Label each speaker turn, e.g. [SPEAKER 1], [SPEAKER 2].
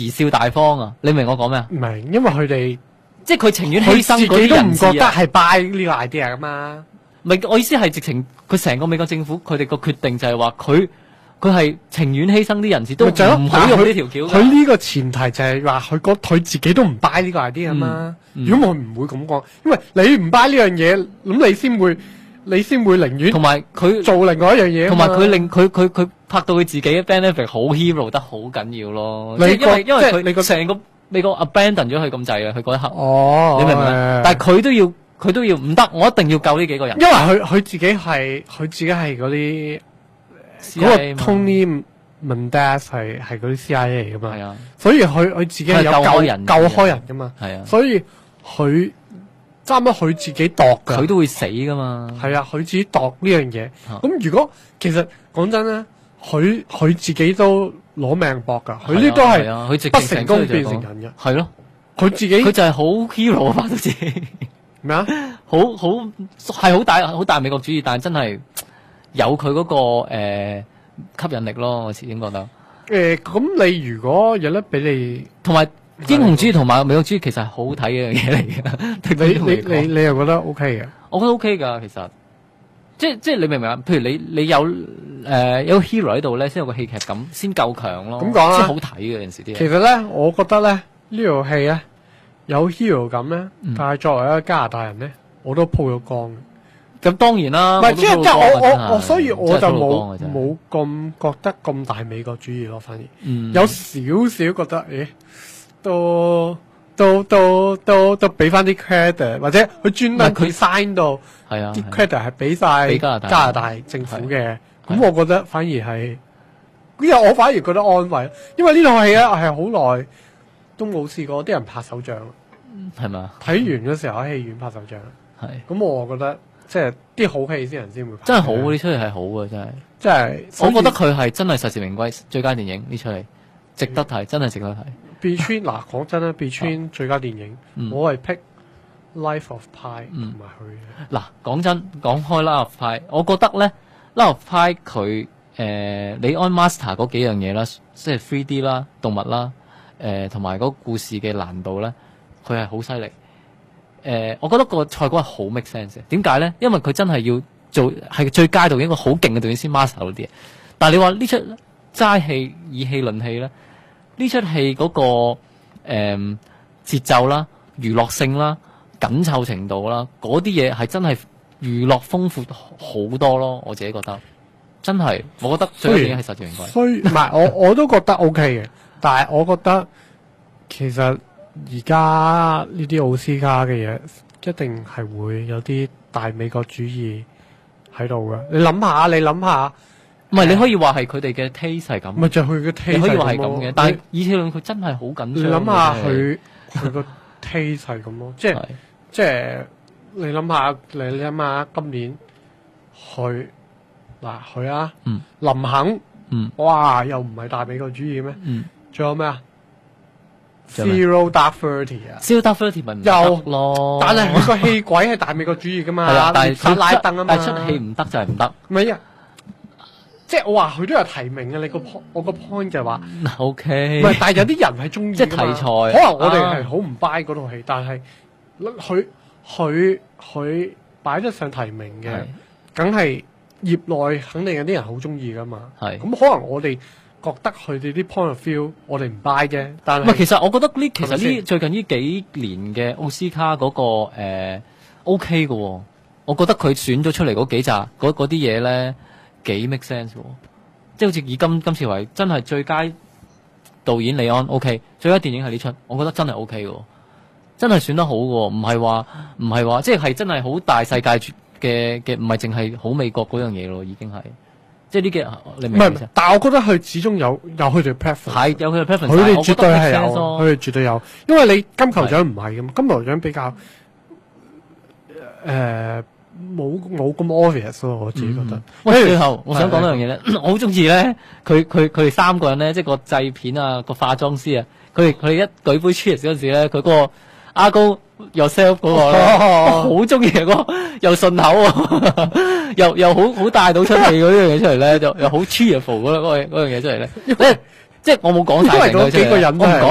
[SPEAKER 1] 貽笑大方啊！你明我講咩啊？
[SPEAKER 2] 唔明，因為佢哋
[SPEAKER 1] 即係佢情願犧牲
[SPEAKER 2] 佢自
[SPEAKER 1] 嗰啲人
[SPEAKER 2] 己都唔覺
[SPEAKER 1] 質啊！
[SPEAKER 2] 得係 buy 呢個 idea 噶嘛。
[SPEAKER 1] 唔係，我意思係直情佢成個美國政府佢哋個決定就係話佢係情願犧牲啲人質，都
[SPEAKER 2] 咪就係咯
[SPEAKER 1] 唔好用呢條橋㗎。
[SPEAKER 2] 佢呢個前提就係話佢自己都唔 buy 呢個 idea 啊嘛。如果我唔會咁講，因為你唔 buy 呢樣嘢，咁你先會寧願
[SPEAKER 1] 同埋佢
[SPEAKER 2] 做另外一樣嘢啊嘛。
[SPEAKER 1] 同埋佢令佢拍到佢自己嘅 benefit 好 hero 得好緊要咯。
[SPEAKER 2] 你
[SPEAKER 1] 即係因為
[SPEAKER 2] 你
[SPEAKER 1] 佢成個美國 abandon 咗佢咁滯啊！佢嗰一刻，
[SPEAKER 2] 哦，
[SPEAKER 1] 你明唔明啊？但係佢都要唔得，我一定要救呢幾個人。
[SPEAKER 2] 因為佢自己係嗰啲嗰個 Tony Mendez 係嗰啲 CIA 嚟噶嘛，
[SPEAKER 1] 係啊，
[SPEAKER 2] 所以佢自己係有
[SPEAKER 1] 佢係救開人
[SPEAKER 2] 救開人噶嘛，
[SPEAKER 1] 係啊，
[SPEAKER 2] 所以佢差唔多佢自己度噶，
[SPEAKER 1] 佢都會死噶嘛。
[SPEAKER 2] 係啊，佢自己度呢樣嘢。咁如果其實講真咧，佢自己都攞命搏噶，佢呢都係
[SPEAKER 1] 佢直
[SPEAKER 2] 不成功變成人嘅，
[SPEAKER 1] 係咯，
[SPEAKER 2] 佢自己
[SPEAKER 1] 佢就係好 hero 啊，拍到自己
[SPEAKER 2] 咩啊？
[SPEAKER 1] 係好大美國主義，但係真係有佢嗰個吸引力咯，我始終覺得。
[SPEAKER 2] 咁你如果有得俾你，
[SPEAKER 1] 同埋英雄主義同埋美國主義其實係好睇嘅一樣嘢嚟嘅。
[SPEAKER 2] 你又覺得 OK 嘅？
[SPEAKER 1] 我覺得 OK 噶，其實即係你明唔明啊？譬如你有有 hero 喺度咧，先有個戲劇感，先夠強咯。
[SPEAKER 2] 咁講啦，
[SPEAKER 1] 先好睇嘅有陣時啲嘢。
[SPEAKER 2] 其實咧，我覺得咧呢套戲咧有 hero 感咧，但係作為一個加拿大人咧，我都鋪咗光嘅。
[SPEAKER 1] 咁當然啦，
[SPEAKER 2] 唔係即係我，所以我就冇
[SPEAKER 1] 真係
[SPEAKER 2] 咁覺得咁大美國主義咯，反而有少少覺得，都俾翻啲 credit，或者佢專登佢 sign 到啲 credit 係俾晒加拿大政府嘅，咁我覺得反而係，因為我反而覺得安慰，因為呢套戲咧係好耐都冇試過啲人拍手掌，
[SPEAKER 1] 係咪？
[SPEAKER 2] 睇完嗰時候喺戲院拍手掌，
[SPEAKER 1] 係
[SPEAKER 2] 咁我覺得。即係啲好戲先人先會拍，
[SPEAKER 1] 真係好，呢出戲係好嘅，真係。
[SPEAKER 2] 即係，
[SPEAKER 1] 我覺得佢係真係實至名歸最佳電影呢出戲，值得睇，真係值得睇。
[SPEAKER 2] Between 嗱講真啦，Between 最佳電影，我係 pick Life of Pi 同埋佢。
[SPEAKER 1] 嗱講真，講開 Life of Pi，我覺得咧 Life of Pi 佢李安 master 嗰幾樣嘢啦，即係 3D 啦、動物啦，同埋嗰個故事嘅難度咧，佢係好犀利。我覺得個賽果係好 make sense 嘅。點解咧？因為佢真係要做係最佳導演一個好勁嘅導演先 master 到啲嘢。但係你話呢出齋戲以戲論戲咧，呢出戲嗰個節奏啦、娛樂性啦、緊湊程度啦，嗰啲嘢係真係娛樂豐富好多咯。我自己覺得真係，我覺得最佳電影係實至名歸。
[SPEAKER 2] 所以唔係我都覺得 OK 嘅，但係我覺得其實。而家呢啲奧斯卡嘅嘢，一定係會有啲大美國主義喺度嘅。你諗下，
[SPEAKER 1] 唔係你可以話係佢哋嘅 taste 係咁，
[SPEAKER 2] 咪就係佢嘅 taste
[SPEAKER 1] 你可以話係咁嘅。但係以鐵論佢真係好緊張。
[SPEAKER 2] 你諗下佢個 taste 係咁咯，即係你諗下今年佢林肯，哇又唔係大美國主義咩？仲有咩啊？Zero Dark Thirty 啊
[SPEAKER 1] ，Zero Dark Thirty 咪唔得咯，
[SPEAKER 2] 但係佢個戲鬼係大美國主義噶嘛，
[SPEAKER 1] 但係
[SPEAKER 2] 拉登啊嘛，
[SPEAKER 1] 但係出戲唔得就係唔得。
[SPEAKER 2] 唔係啊，即係我話佢都有提名嘅，我個 point 就係話
[SPEAKER 1] ，OK，
[SPEAKER 2] 唔係，但係有啲人係中意，
[SPEAKER 1] 即係題材，
[SPEAKER 2] 可能我哋係好唔 buy 嗰套戲，但係佢擺得上提名嘅，梗係業內肯定有啲人好中意噶嘛，係咁可能我哋。覺得佢哋啲 point of view 我哋唔 buy 啫，但係
[SPEAKER 1] 其實我覺得其實最近呢幾年嘅奧斯卡嗰個OK 嘅喎，我覺得佢選咗出嚟嗰幾集嗰啲嘢咧幾 make sense 喎，即係好似以今次為真係最佳導演李安 OK， 最佳電影係呢出，我覺得真係 OK 嘅，真係選得好嘅，唔係話即係真係好大世界嘅，唔係淨係好美國嗰樣嘢咯，已經係。即係呢幾你明唔明？
[SPEAKER 2] 但係我覺得佢始終有佢哋 preference，
[SPEAKER 1] 係有佢哋 preference，
[SPEAKER 2] 佢哋絕對係有，佢哋絕對有。因為你金球獎唔係咁，金球獎比較冇咁 obvious 咯，我自己覺得。
[SPEAKER 1] 喂，最後我想講一樣嘢咧，我好中意咧，佢哋三個人咧，即係個製片啊，個化妝師啊，佢哋一舉杯 cheers 嗰陣時咧，佢嗰個阿高 yourself 嗰個咧，好中意嗰個又順口又好帶到出嚟嗰樣嘢出嚟咧，又好 cheerful 嗰樣嘢出嚟咧，即係我冇講晒成個出嚟，我唔講。